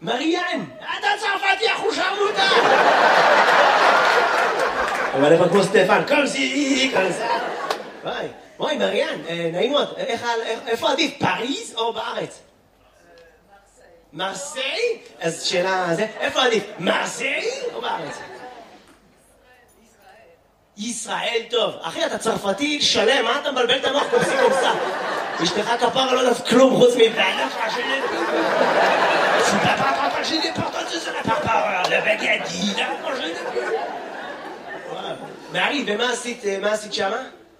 מריאן, אתה צרפתי אחושרמוטה! אבל איפה כמו סטפן, קומסי, קומסה. וואי, מריאן, נעים מאוד. איפה עדיף, פריז או בארץ? מרסיי? אז שאלה, איפה עדיף, מרסיי או בארץ? ישראל, טוב. אחי, אתה צרפתי שלם, מה אתה מבלבל את המוח קומסי קומסה? אשתך כפרה לא יודעת כלום חוץ מבעלה פרשני. C'est pas par rapport, j'ai des portes de ça, par rapport, le baguette, là, moi je l'ai depuis. Voilà. Mais arrive, ומה עשית שמה?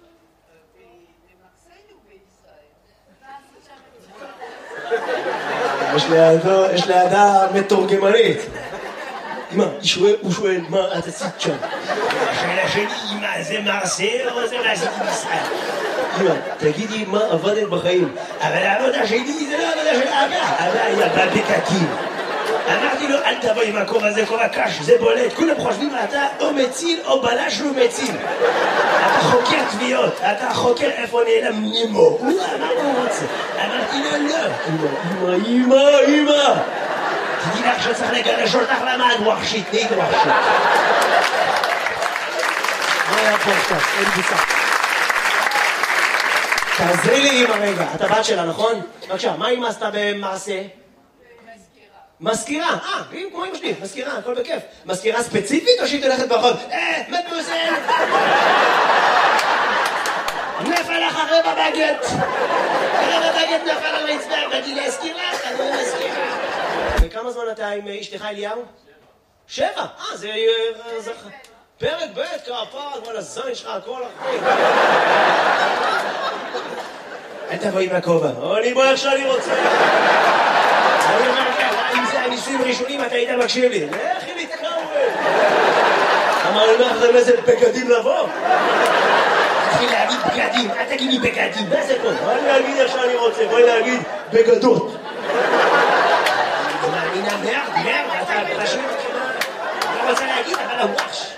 יש לידה מתורגמנית. אמא, הוא שואל, מה את עשית שם? השאלה שלי, אמא, זה מרסיי או זה מה עשית בישראל? אמא, תגידי מה עבדת בחיים. אבל העבודה שלי זה לא עבודה של אבא. אבא היה בבקקים. אמרתי לו, אל תבוא עם הכובע הזה, כובע קש, זה בולט. כולם חושבים, אתה או מציל או בלש לא מציל. אתה חוקר תביעות, אתה חוקר איפה נעלם נימו. מה הוא רוצה? אמרתי לו, לא. אמא. תדעי לך שצריך לגרש אותך למעד ווחשית, נהיית ווחשית. מה היה פה עכשיו? אין בוצע. תעזרי לי אמא רגע, אתה בת שלה, נכון? בבקשה, מה אמא עשתה במעשה? מזכירה, כמו אמא שלי, מזכירה, הכל בכיף. מזכירה ספציפית או שהיא תלכת ברחוב? מדמוזל! נפל אחרי בבגט! אחרי בבגט נפל על הרצפה, באתי להזכיר לך, אני מזכירה. וכמה זמן אתה עם אשתך אליהו? 7! זה... פרק ב' כפר, כל הזין שלך, הכל אחרי. אל תבוא עם הכובע, אני בוא איך שאני רוצה. אני אומר לך, אם זה הניסויים ראשונים, אתה היית מקשיב לי. לכי להתקרב. אמר לך, זה איזה בגדים לבוא? תתחיל להגיד בגדים, אל תגיד לי בגדים, מה זה פה? בואי להגיד איך שאני רוצה, בואי להגיד בגדות. אני מאמינה מרד, אתה פשוט לא רוצה להגיד, אבל הוואש.